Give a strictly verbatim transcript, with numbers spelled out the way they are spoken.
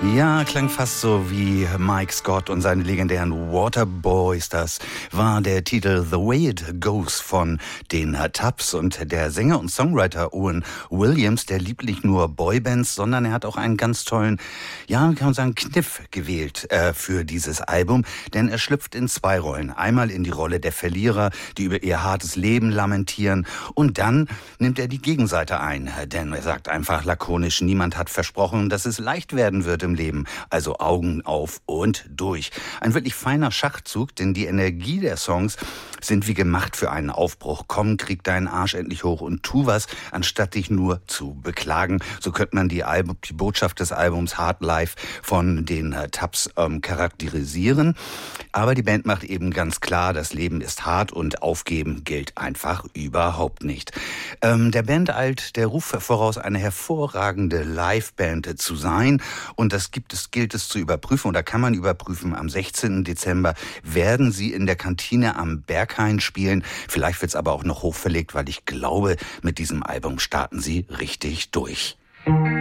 Ja, klang fast so wie Mike Scott und seine legendären Waterboys. Das war der Titel The Way It Goes von den Tubbs. Und der Sänger und Songwriter Owen Williams, der liebt nicht nur Boybands, sondern er hat auch einen ganz tollen, ja, kann man sagen, Kniff gewählt äh, für dieses Album. Denn er schlüpft in zwei Rollen. Einmal in die Rolle der Verlierer, die über ihr hartes Leben lamentieren. Und dann nimmt er die Gegenseite ein. Denn er sagt einfach lakonisch, niemand hat versprochen, dass es leicht werden wird im Leben. Also Augen auf und durch. Ein wirklich feiner Schachzug, denn die Energie der Songs sind wie gemacht für einen Aufbruch. Komm, krieg deinen Arsch endlich hoch und tu was, anstatt dich nur zu beklagen. So könnte man die, Album, die Botschaft des Albums Hard Life von den äh, Tubbs ähm, charakterisieren. Aber die Band macht eben ganz klar, das Leben ist hart und aufgeben gilt einfach überhaupt nicht. Ähm, der Band eilt der Ruf voraus, eine hervorragende Liveband zu sein. Und das gibt es, gilt es zu überprüfen, oder kann man überprüfen. Am sechzehnten Dezember werden sie in der Kantine am Berghain spielen. Vielleicht wird es aber auch noch hochverlegt, weil ich glaube, mit diesem Album starten sie richtig durch.